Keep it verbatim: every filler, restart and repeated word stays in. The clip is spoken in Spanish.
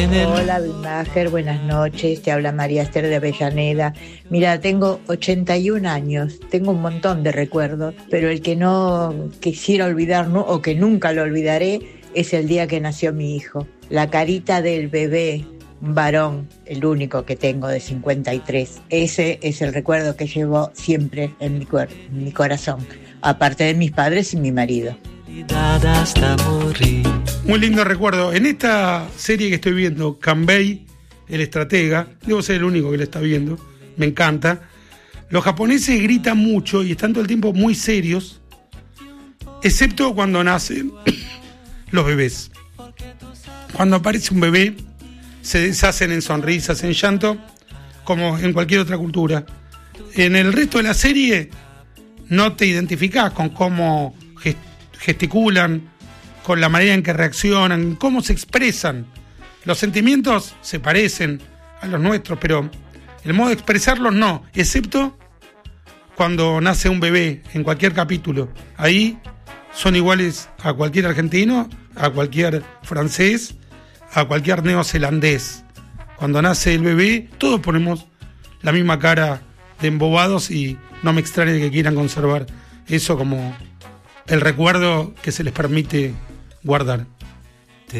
Hola, Bimager, buenas noches. Te habla María Esther de Avellaneda. Mira, tengo ochenta y un años, tengo un montón de recuerdos, pero el que no quisiera olvidar, ¿no? O que nunca lo olvidaré, es el día que nació mi hijo. La carita del bebé, un varón, el único que tengo de cincuenta y tres. Ese es el recuerdo que llevo siempre en mi, cuer- en mi corazón, aparte de mis padres y mi marido. Muy lindo recuerdo. En esta serie que estoy viendo, Kanbei, el estratega, debo ser el único que la está viendo, me encanta. Los japoneses gritan mucho y están todo el tiempo muy serios, excepto cuando nacen los bebés. Cuando aparece un bebé, se deshacen en sonrisas, en llanto, como en cualquier otra cultura. En el resto de la serie no te identificás con cómo gesticulan, con la manera en que reaccionan, cómo se expresan. Los sentimientos se parecen a los nuestros, pero el modo de expresarlos no, excepto cuando nace un bebé en cualquier capítulo. Ahí son iguales a cualquier argentino, a cualquier francés, a cualquier neozelandés. Cuando nace el bebé, todos ponemos la misma cara de embobados y no me extraña que quieran conservar eso como el recuerdo que se les permite guardar.